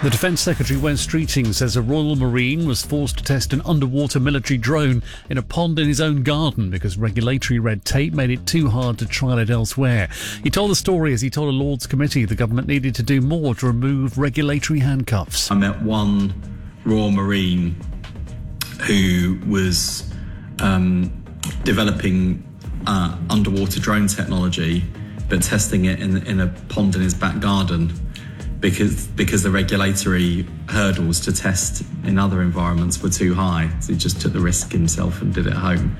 The Defence Secretary Wes Streeting says a Royal Marine was forced to test an underwater military drone in a pond in his own garden because regulatory red tape made it too hard to trial it elsewhere. He told the story as he told a Lords committee the government needed to do more to remove regulatory handcuffs. I met one Royal Marine who was developing underwater drone technology but testing it in a pond in his back garden because the regulatory hurdles to test in other environments were too high. So he just took the risk himself and did it at home.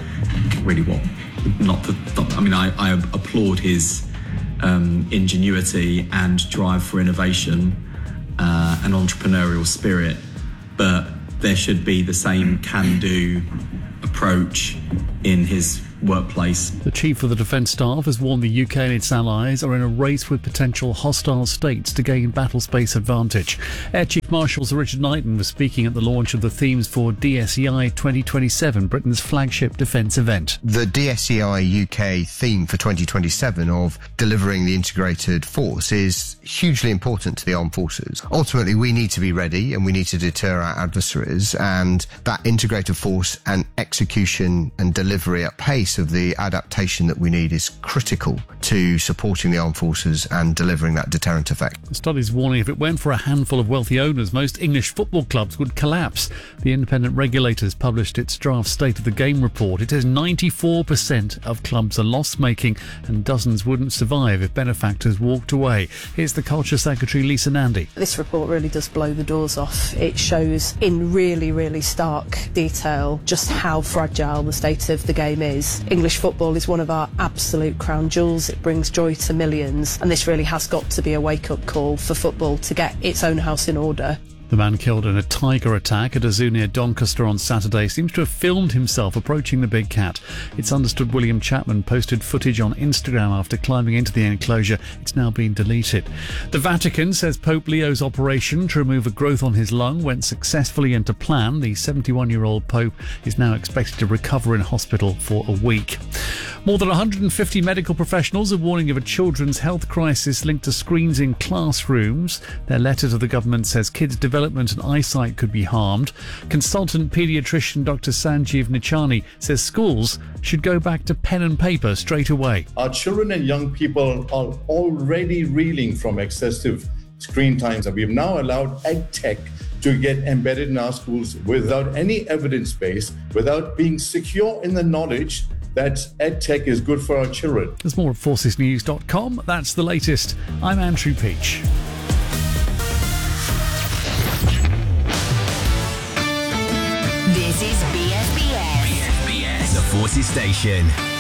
I applaud his ingenuity and drive for innovation and entrepreneurial spirit, but there should be the same can-do approach in his workplace. The Chief of the Defence Staff has warned the UK and its allies are in a race with potential hostile states to gain battle space advantage. Air Chief Marshal Sir Richard Knighton was speaking at the launch of the themes for DSEI 2027, Britain's flagship defence event. The DSEI UK theme for 2027 of delivering the integrated force is hugely important to the armed forces. Ultimately, we need to be ready and we need to deter our adversaries, and that integrated force and execution and delivery at pace of the adaptation that we need is critical to supporting the armed forces and delivering that deterrent effect. The study's warning if it went for a handful of wealthy owners, most English football clubs would collapse. The independent regulators published its draft State of the Game report. It says 94% of clubs are loss-making and dozens wouldn't survive if benefactors walked away. Here's the Culture Secretary Lisa Nandy. This report really does blow the doors off. It shows in really, really stark detail just how fragile the state of the game is. English football is one of our absolute crown jewels. It brings joy to millions, and this really has got to be a wake-up call for football to get its own house in order. The man killed in a tiger attack at a zoo near Doncaster on Saturday seems to have filmed himself approaching the big cat. It's understood William Chapman posted footage on Instagram after climbing into the enclosure. It's now been deleted. The Vatican says Pope Leo's operation to remove a growth on his lung went successfully and to plan. The 71-year-old Pope is now expected to recover in hospital for a week. More than 150 medical professionals are warning of a children's health crisis linked to screens in classrooms. Their letter to the government says kids' development and eyesight could be harmed. Consultant paediatrician Dr. Sanjeev Nichani says schools should go back to pen and paper straight away. Our children and young people are already reeling from excessive screen times, and we've now allowed EdTech to get embedded in our schools without any evidence base, without being secure in the knowledge that EdTech is good for our children. There's more at forcesnews.com. That's the latest. I'm Andrew Peach. This is BFBS. BFBS, the Forces Station.